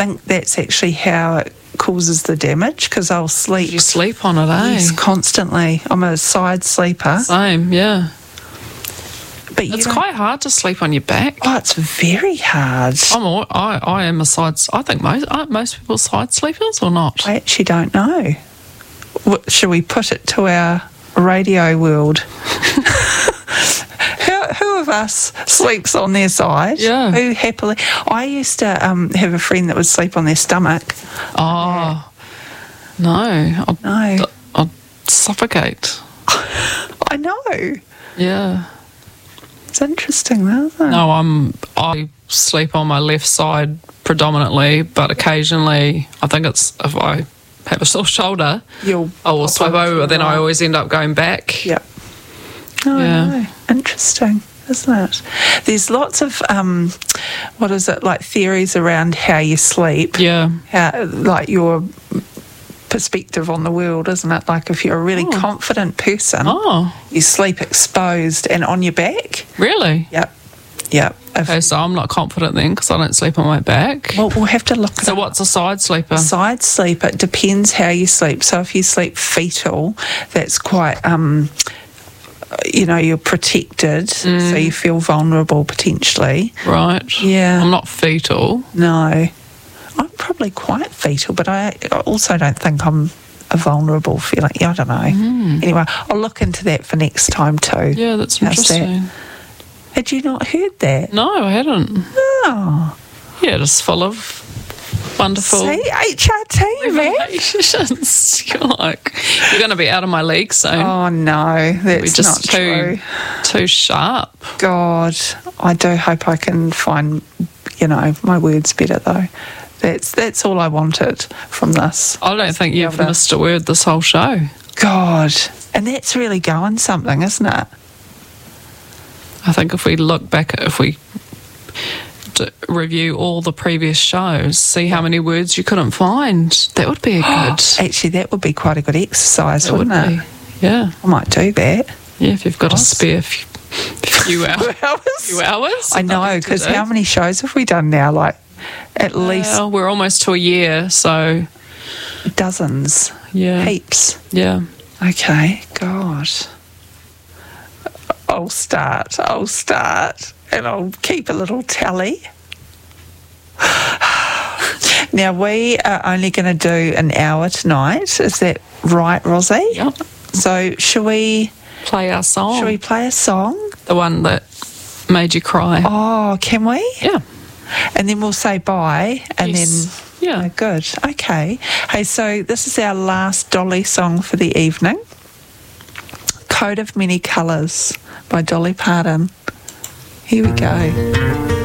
think that's actually how it causes the damage, because I'll sleep. You sleep on it, eh? Yes, constantly. I'm a side sleeper. Same, yeah. But It's quite hard to sleep on your back. Oh, it's very hard. I am a side. I think aren't most people side sleepers or not? I actually don't know. Shall we put it to our radio world? Who of us sleeps on their side? Yeah. Who happily? I used to have a friend that would sleep on their stomach. Oh, no. I'd suffocate. I know. Yeah. It's interesting, though, isn't it? No, I sleep on my left side predominantly, but occasionally I think it's if I have a sore shoulder, I will swap over, then I always end up going back. Yep. Oh, Yeah. I know. Interesting, isn't it? There's lots of, like theories around how you sleep. Yeah. How, like your perspective on the world, isn't it? Like if you're a really confident person, you sleep exposed and on your back. Really? Yep. Okay, so I'm not confident then because I don't sleep on my back. Well, we'll have to look at So what's a side sleeper? Side sleeper, it depends how you sleep. So if you sleep fetal, that's quite, you're protected, so you feel vulnerable potentially. Right. Yeah. I'm not fetal. No. I'm probably quite fetal, but I also don't think I'm a vulnerable feeling. I don't know. Anyway, I'll look into that for next time too. Yeah, that's How's interesting. that? Had you not heard that? No, I hadn't. Oh. Yeah, just full of wonderful See, HRT, man. revelations. You're going to be out of my league soon. Oh, no, that's just not true. Too sharp. God, I do hope I can find, my words better though. That's all I wanted from this. I don't think you've missed a word this whole show. God, and that's really going something, isn't it? I think if we look back, if we review all the previous shows, see how many words you couldn't find, that would be a good... Actually, that would be quite a good exercise, wouldn't it? Yeah. I might do that. Yeah, if you've got a spare few hours. I know, because how many shows have we done now? Like, at least... we're almost to a year, so... Dozens. Yeah. Heaps. Yeah. Okay, God. I'll start, and I'll keep a little tally. Now, we are only going to do an hour tonight. Is that right, Rosie? Yep. So, shall we play our song? Shall we play a song? The one that made you cry. Oh, can we? Yeah. And then we'll say bye, and then... Yeah. Oh, good. Okay. Hey, so this is our last Dolly song for the evening. Coat of Many Colours by Dolly Parton. Here we go.